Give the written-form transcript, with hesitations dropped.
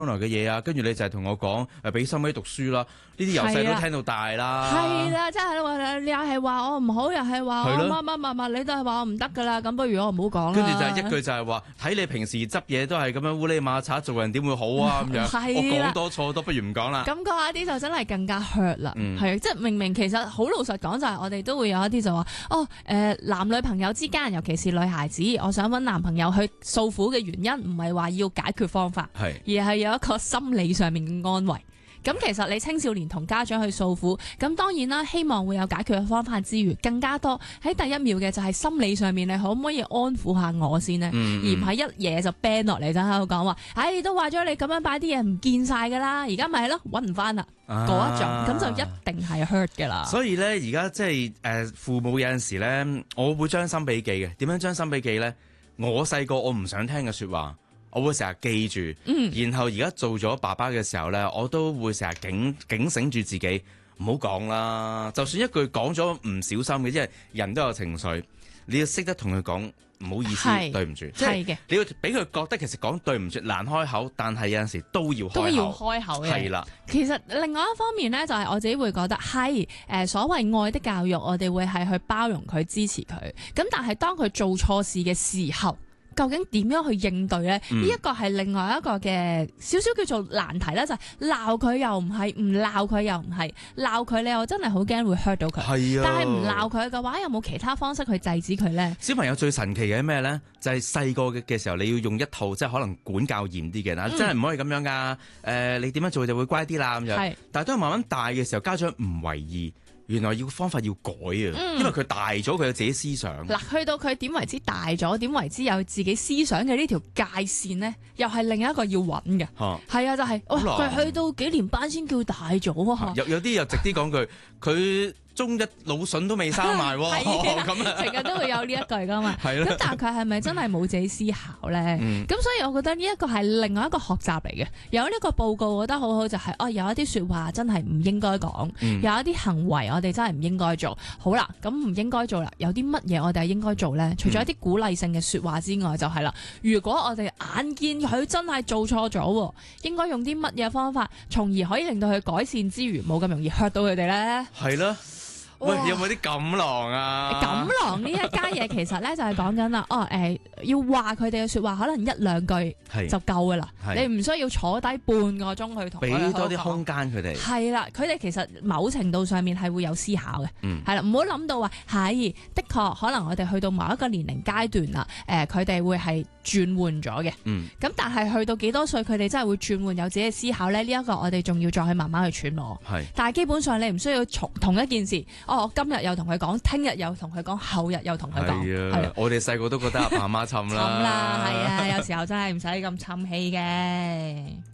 來嘅嘢啊，跟住你就係同我講俾心機讀書啦，呢啲由細都聽到大啦。 係啦，真係你又係話我唔好，又係話我乜，你都係話我唔得噶啦，咁不如我唔好講啦。 跟住就係一句就係話，睇你平時執嘢都係咁樣烏哩馬擦，做人點會好啊咁樣。我講多錯都不如唔講啦。 咁嗰下啲就真係更加 hurt 啦，係即係明明其實好老實講就係我哋都會有一啲就話男女朋友之間，尤其是女孩子，我想揾男朋友去訴苦嘅原因，唔係話要解決方法，而係有一個心理上面嘅安慰。咁其實你青少年同家長去訴苦，咁當然啦，希望會有解決嘅方法之餘，更加多喺第一秒嘅就係心理上面，你可唔可以安撫下我先呢？而唔係一嘢就 ban 落嚟就喺度講話，都話咗你咁樣擺啲嘢唔見晒㗎啦，而家咪係咯，揾唔翻啦嗰一種，咁就一定係 hurt 㗎啦。 所以咧，而家即係父母有陣時咧，我會將心比己嘅。點樣將心比己咧？我細個我唔想聽嘅説話，我會成日記住，然後而家做咗爸爸嘅時候咧，我都會成日警醒住自己，唔好講啦。就算一句講咗唔小心嘅，因為人都有情緒，你要識得同佢講唔好意思，對唔住，即係你要俾佢覺得其實講對唔住難開口，但係有陣時都要開口嘅。係啦， 其實另外一方面咧，就係我自己會覺得係所謂愛的教育，我哋會係去包容佢、支持佢。咁但係當佢做錯事嘅時候，究竟點樣去應對咧？呢一個係另外一個嘅少少叫做難題啦，就係鬧佢又唔係，唔鬧佢又唔係，鬧佢你又真係好驚會 hurt 到佢。係啊，但係唔鬧佢嘅話，有冇其他方式去制止佢咧？小朋友最神奇嘅咩咧？就係細個嘅時候，你要用一套即係可能管教嚴啲嘅啦，真係唔可以咁樣噶。你點樣做就會乖啲啦咁樣。但係當佢慢慢大嘅時候，家長唔為意。原來方法要改啊，因為佢大咗，佢有自己思想。 嗱，去到佢點為之大咗，點為之有自己思想嘅呢條界線呢，又係另一個要揾嘅。係啊，就係佢去到幾年班先叫大咗啊。 有啲又直啲講句，佢中一腦筍都未生埋喎，咁成日都會有呢一句噶嘛。咁但係佢係咪真係冇自己思考咧？咁所以我覺得呢一個係另外一個學習嚟嘅。有呢個報告，我覺得好好就係有一啲説話真係唔應該講，有一啲行為我哋真係唔應該做。好啦，咁唔應該做啦，有啲乜嘢我哋係應該做咧？除咗一啲鼓勵性嘅説話之外，就係啦，如果我哋眼見佢真係做錯咗，應該用啲乜嘢方法，從而可以令到佢改善之餘，冇咁容易 hurt 到佢哋咧？係啦。 喂，有冇啲錦囊啊？ 錦囊呢一家嘢其實咧就係講緊啦，要話佢哋嘅説話，可能一兩句就夠噶啦，你唔需要坐低半個鐘去同佢講， 俾多啲空間佢哋。係啦，佢哋其實某程度上面係會有思考嘅，係啦，唔好諗到話係的確可能我哋去到某一個年齡階段啦，佢哋會係轉換咗嘅，咁但係去到幾多歲佢哋真係會轉換有自己嘅思考咧？呢一個我哋仲要再去慢慢去揣摩。但係基本上你唔需要同一件事。我今日又同佢講，聽日又同佢講，後日又同佢講。係啊， 我哋細個都覺得阿爸媽氹啦。 氹啦，係啊，有時候真係唔使咁氹氣嘅。